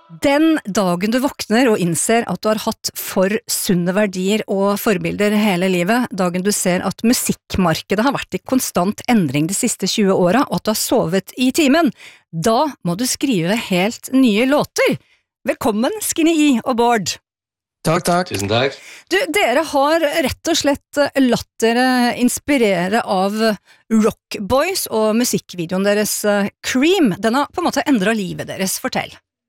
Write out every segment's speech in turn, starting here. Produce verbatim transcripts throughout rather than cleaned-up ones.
Den dagen du våkner og innser at du har hatt for sunne verdier og forbilder hele livet, dagen du ser at musikkmarkedet har vært i konstant endring de siste tjue åra, og at du har sovet i timen, da må du skrive helt nye låter. Velkommen, Skinny E og Bård. Takk, takk. Tusen takk. Du, dere har rett og slett latt dere inspirere av Rock Boys og musikkvideoen deres Cream. Den har på en måte endret livet deres. Fortell.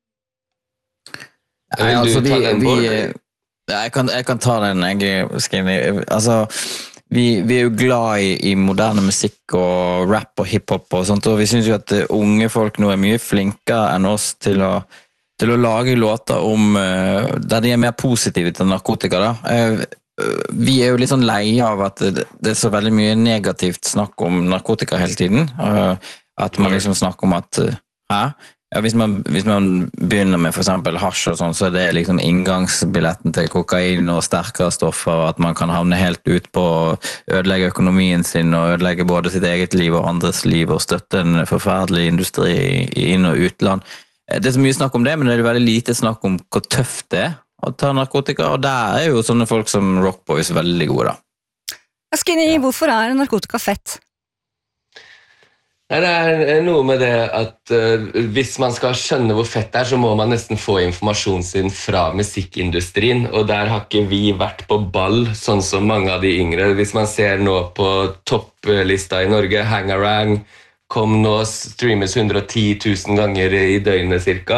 Nei, altså, vi, vi, jeg, kan, jeg kan ta den, jeg, Skinny. Altså, vi, vi er jo glad i, i moderne musikk og rap og hiphop og sånt, og vi synes jo at unge folk nå er mye flinkere enn oss til å til å lage låter om uh, der de er mer positive til narkotika da. Uh, vi er jo litt sånn leie av at det, det er så veldig mye negativt snakk om narkotika hele tiden, uh, at man liksom snakker om at uh, hæ? Ja, hvis, man, hvis man begynner med for eksempel hasj og sånn, så er det liksom inngangsbilletten til kokain og sterkere stoffer, og at man kan havne helt ut på å ødelegge økonomien sin og ødelegge både sitt eget liv og andres liv og støtte en forferdelig industri i inn- og utland. Det er så mye snakk om det, men det er veldig lite snakk om hvor tøft det er å ta narkotika, og der er jo sånne folk som Rock Boys veldig gode da. Skinny, ja. Hvorfor er narkotika fett? Nei, det er noe med det at uh, hvis man skal skjønne hvor fett det er, så må man nesten få informasjon sin fra musikkindustrien, og der har ikke vi vært på ball, sånn som mange av de yngre. Hvis man ser nå på topplista i Norge, Hangarang, kom nå, streames hundre og ti tusen ganger i døgnet cirka.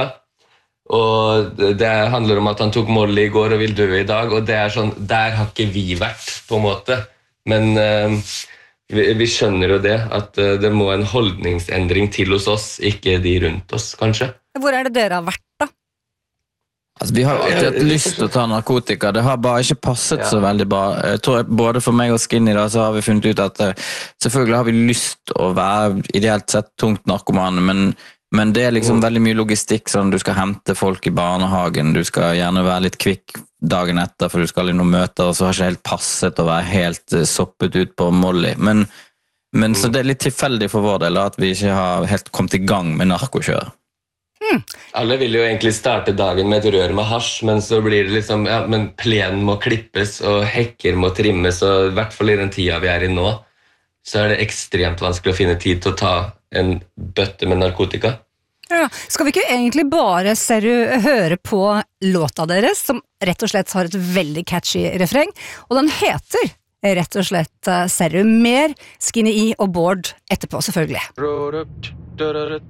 Og det handler om at han tok Molly i går og vil dø i dag, og det er sånn, der har ikke vi vært, på en måte. Men uh, vi, vi skjønner jo det, at uh, det må en holdningsendring til hos oss, ikke de rundt oss, kanskje. Hvor er det dere har vært da? Altså, vi har alltid hatt lyst til å ta narkotika, det har bare ikke passet ja. Så veldig bra. Jeg tror at både for meg og Skinny da, så har vi funnet ut at selvfølgelig har vi lyst å være ideelt sett tungt narkomane, men, men det er liksom mm. veldig mye logistikk, sånn du skal hente folk i barnehagen, du skal gjerne være litt kvikk dagen etter, for du skal i noen møter, og så har ikke helt passet å være helt soppet ut på Molly. Men, men mm. så det er litt tilfeldig for vår del at vi ikke har helt kommet i gang med narkokjør. Hmm. Alle vil jo egentlig starte dagen med et rør med hasj, men så blir det liksom, ja, men plenen må klippes, og hekker må trimmes, og i hvert fall i den tida vi er i nå, så er det ekstremt vanskelig å finne tid til å ta en bøtte med narkotika. Ja, skal vi ikke egentlig bare seru høre på låta deres, som rett og slett har et veldig catchy refreng, og den heter rett og slett Seru. Mer Skinny E og Bård etterpå, selvfølgelig.